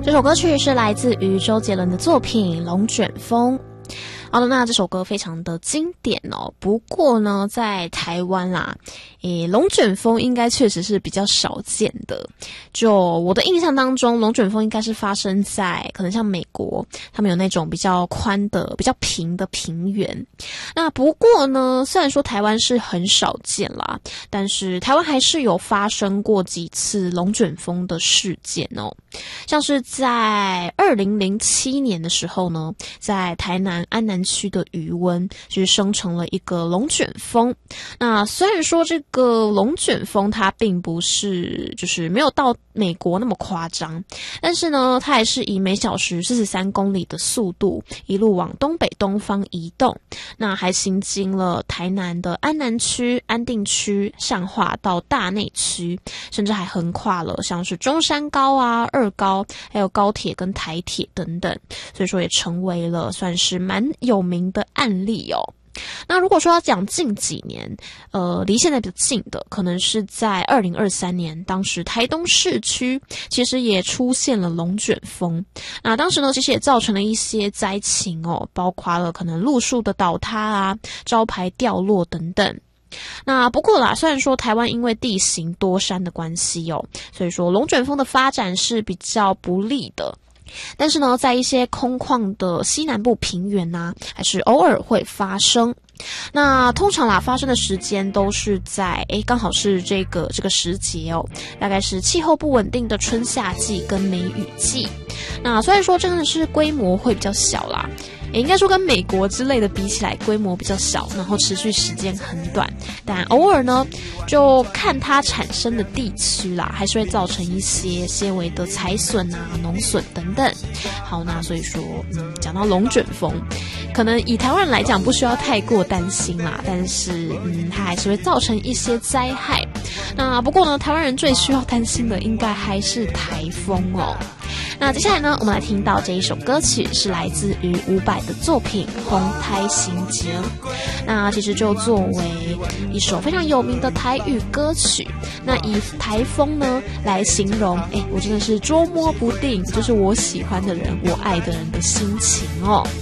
这首歌曲是来自于周杰伦的作品《龙卷风》。好的，那这首歌非常的经典哦。不过呢，在台湾啦，龙卷风应该确实是比较少见的。就我的印象当中，龙卷风应该是发生在可能像美国，他们有那种比较宽的、比较平的平原。那不过呢，虽然说台湾是很少见啦，但是台湾还是有发生过几次龙卷风的事件哦。像是在2007年的时候呢，在台南安南区的余温就是生成了一个龙卷风。那虽然说这个龙卷风它并不是就是没有到美国那么夸张，但是呢，它还是以每小时43公里的速度一路往东北东方移动。那还行经了台南的安南区、安定区、上化到大内区，甚至还横跨了像是中山高啊、二高，还有高铁跟台铁等等，所以说也成为了算是蛮有名的案例哦。那如果说要讲近几年，离现在比较近的，可能是在2023年，当时台东市区其实也出现了龙卷风。那当时呢，其实也造成了一些灾情哦，包括了可能路树的倒塌啊、招牌掉落等等。那不过啦，虽然说台湾因为地形多山的关系哦，所以说龙卷风的发展是比较不利的。但是呢，在一些空旷的西南部平原啊，还是偶尔会发生。那通常啦，发生的时间都是在刚好是这个时节哦，大概是气候不稳定的春夏季跟梅雨季。那虽然说真的是规模会比较小啦，应该说跟美国之类的比起来规模比较小，然后持续时间很短，但偶尔呢就看它产生的地区啦，还是会造成一些些微的财损啊、农损等等。好，那所以说讲到龙卷风，可能以台湾人来讲不需要太过担心啦，但是它还是会造成一些灾害。那不过呢，台湾人最需要担心的应该还是台风哦。那接下来呢，我们来听到这一首歌曲是来自于伍佰的作品《红台行情》。那其实就作为一首非常有名的台语歌曲，那以台风呢来形容，我真的是捉摸不定，就是我喜欢的人、我爱的人的心情哦。